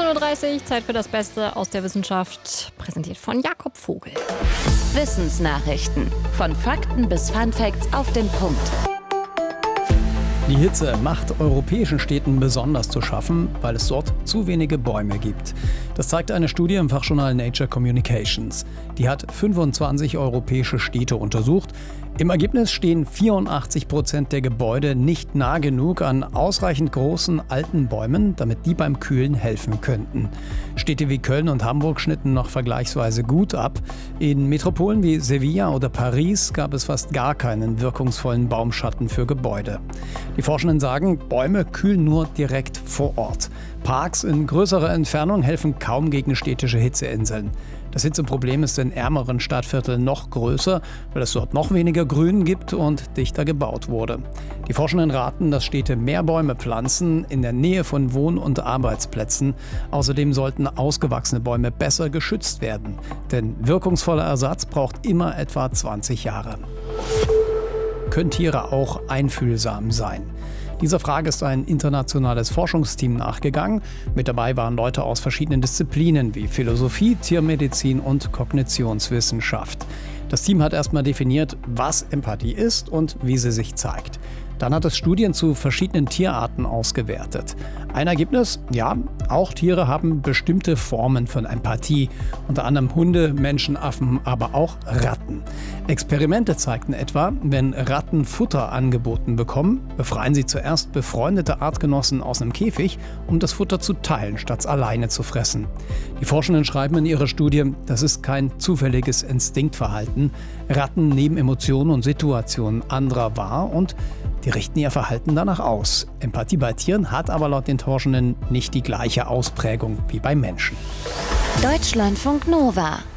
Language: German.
15:30 Uhr, Zeit für das Beste aus der Wissenschaft, präsentiert von Jakob Vogel. Wissensnachrichten. Von Fakten bis Funfacts auf den Punkt. Die Hitze macht europäischen Städten besonders zu schaffen, weil es dort zu wenige Bäume gibt. Das zeigt eine Studie im Fachjournal Nature Communications. Die hat 25 europäische Städte untersucht. Im Ergebnis stehen 84% der Gebäude nicht nah genug an ausreichend großen alten Bäumen, damit die beim Kühlen helfen könnten. Städte wie Köln und Hamburg schnitten noch vergleichsweise gut ab. In Metropolen wie Sevilla oder Paris gab es fast gar keinen wirkungsvollen Baumschatten für Gebäude. Die Forschenden sagen, Bäume kühlen nur direkt vor Ort. Parks in größerer Entfernung helfen kaum gegen städtische Hitzeinseln. Das Hitzeproblem ist in ärmeren Stadtvierteln noch größer, weil es dort noch weniger Grün gibt und dichter gebaut wurde. Die Forschenden raten, dass Städte mehr Bäume pflanzen in der Nähe von Wohn- und Arbeitsplätzen. Außerdem sollten ausgewachsene Bäume besser geschützt werden. Denn wirkungsvoller Ersatz braucht immer etwa 20 Jahre. Können Tiere auch einfühlsam sein? Dieser Frage ist ein internationales Forschungsteam nachgegangen. Mit dabei waren Leute aus verschiedenen Disziplinen wie Philosophie, Tiermedizin und Kognitionswissenschaft. Das Team hat erstmal definiert, was Empathie ist und wie sie sich zeigt. Dann hat es Studien zu verschiedenen Tierarten ausgewertet. Ein Ergebnis? Ja, auch Tiere haben bestimmte Formen von Empathie. Unter anderem Hunde, Menschen, Affen, aber auch Ratten. Experimente zeigten etwa, wenn Ratten Futter angeboten bekommen, befreien sie zuerst befreundete Artgenossen aus einem Käfig, um das Futter zu teilen, statt alleine zu fressen. Die Forschenden schreiben in ihrer Studie, das ist kein zufälliges Instinktverhalten. Ratten nehmen Emotionen und Situationen anderer wahr und die richten ihr Verhalten danach aus. Empathie bei Tieren hat aber laut den Forschenden nicht die gleiche Ausprägung wie bei Menschen. Deutschlandfunk Nova